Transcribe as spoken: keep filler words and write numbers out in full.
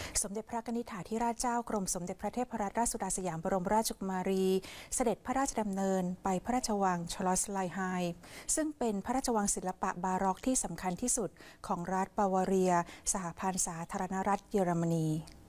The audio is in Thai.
สมเด็จพระนิธิถาธิราชเจ้ากรมสมเด็จพระเทพรัตนราชสุดาสยามบรมราชกุมารีเสด็จพระราชดำเนินไปพระราชวังชลอสไลไฮซึ่งเป็นพระราชวังศิลปะบาร็อกที่สำคัญที่สุดของรัฐบาวาเรียสหพันธ์สาธารณรัฐเยอรมนี